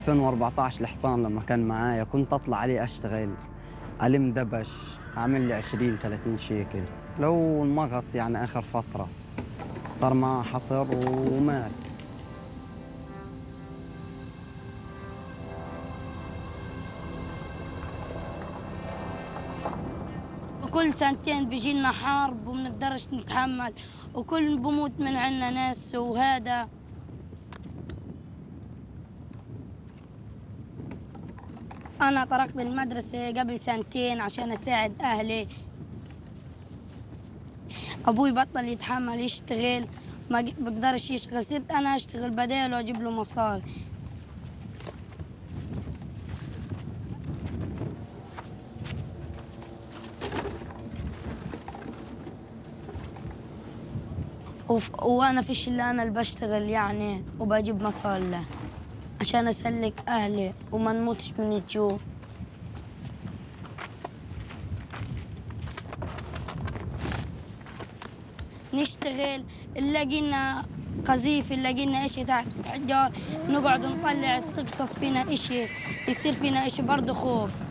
2014 الحصان لما كان معايا كنت اطلع عليه اشتغل، الم دبش اعمل لي 20 30 شيكل. لو المغص يعني اخر فتره صار معه حصر ومات. كل سنتين بيجي لنا حرب ومنقدرش نتحمل، وكل بموت من عنا ناس وهذا. أنا طرقت المدرسة قبل سنتين عشان أساعد أهلي. أبوي بطل يتحمل يشتغل، ما بقدرش يشتغل، صرت أنا أشتغل بداله وأجيب له مصاري. وأنا فيش إلا أنا اللي بشتغل يعني وبجيب مصاري له عشان أسلك أهلي وما نموتش من الجوع. نشتغل، نلاقينا قذيف، نلاقينا إشي تحت الحجار، نقعد نطلع تقصف فينا إشي، يصير فينا إشي برضه خوف.